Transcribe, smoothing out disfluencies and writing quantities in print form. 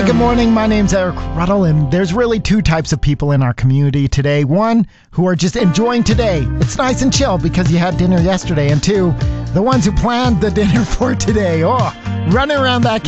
good morning. My name's Eric Ruddle, and there's really two types of people in our community today. One, who are just enjoying today. It's nice and chill because you had dinner yesterday. And two, the ones who planned the dinner for today. Oh, running around that